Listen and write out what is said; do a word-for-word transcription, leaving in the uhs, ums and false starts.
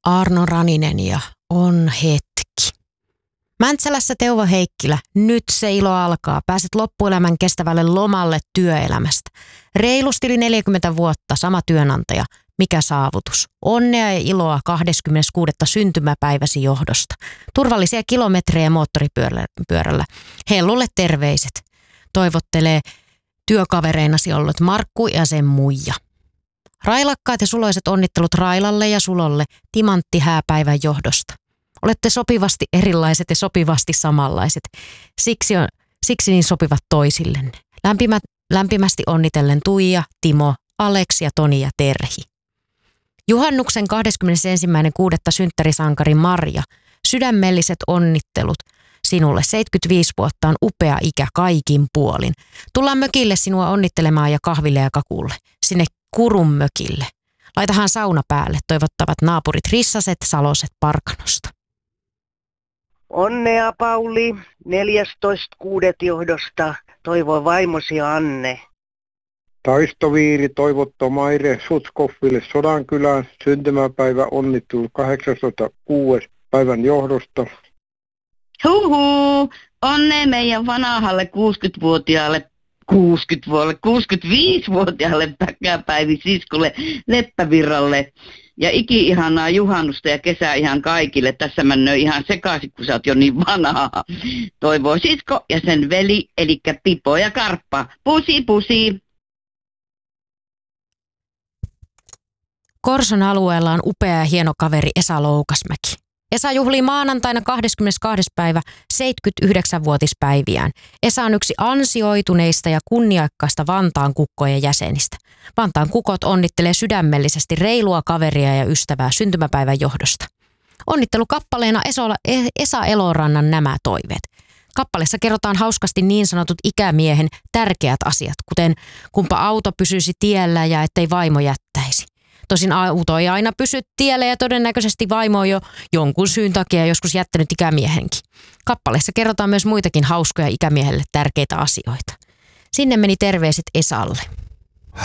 Arno Raninen ja On hetki. Mäntsälässä Teuvo Heikkilä, nyt se ilo alkaa. Pääset loppuelämän kestävälle lomalle työelämästä. Reilusti yli neljäkymmentä vuotta, sama työnantaja. Mikä saavutus? Onnea ja iloa kahdeskymmeneskuudes syntymäpäiväsi johdosta. Turvallisia kilometrejä moottoripyörällä. Hellulle terveiset. Toivottelee työkavereinasi ollut Markku ja sen muija. Railakkaat ja suloiset onnittelut Railalle ja Sulolle timanttihääpäivän johdosta. Olette sopivasti erilaiset ja sopivasti samanlaiset. Siksi, on, siksi niin sopivat toisillenne. Lämpimät, lämpimästi onnitellen Tuija, Timo, Aleksi ja Toni ja Terhi. Juhannuksen kahdeskymmenesensimmäinen kuudetta synttärisankari Marja. Sydämelliset onnittelut sinulle. seitsemänkymmentäviisi vuotta on upea ikä kaikin puolin. Tullaan mökille sinua onnittelemaan ja kahville ja kakulle. Sinne Kurun mökille. Laitahan sauna päälle, toivottavat naapurit Rissaset, Saloset, Parkanosta. Onnea Pauli, neljästoista kuudet johdosta, toivoo vaimosi Anne. Taistoviiri toivottaa Maire Sutskoffille Sodankylään syntymäpäivä onnittelut kahdeksastoista kuudes päivän johdosta. Huhu, onnea meidän vanhalle kuusikymmentävuotiaalle, kuusikymmentä-vuotiaalle, kuusikymmentäviisivuotiaalle päkäpäivi siskolle Leppävirralle. Ja iki-ihanaa juhannusta ja kesää ihan kaikille. Tässä männöi ihan sekaisin, kun sä oot jo niin vanhaa. Toivoo sisko ja sen veli, eli Pipo ja Karppa. Pusi, pusi. Korson alueella on upea ja hieno kaveri Esa Loukasmäki. Esa juhlii maanantaina kahdeskymmenestoinen päivä seitsemänkymmentäyhdeksänvuotispäiviään. Esa on yksi ansioituneista ja kunniakkaista Vantaan kukkojen jäsenistä. Vantaan kukot onnittelee sydämellisesti reilua kaveria ja ystävää syntymäpäivän johdosta. Onnittelukappaleena Esa Elorannan Nämä toiveet. Kappaleessa kerrotaan hauskasti niin sanotut ikämiehen tärkeät asiat, kuten kumpa auto pysyisi tiellä ja ettei vaimo jättäisi. Tosin auto ei aina pysy tiellä ja todennäköisesti vaimo on jo jonkun syyn takia joskus jättänyt ikämiehenkin. Kappaleessa kerrotaan myös muitakin hauskoja ikämiehelle tärkeitä asioita. Sinne meni terveiset Esalle.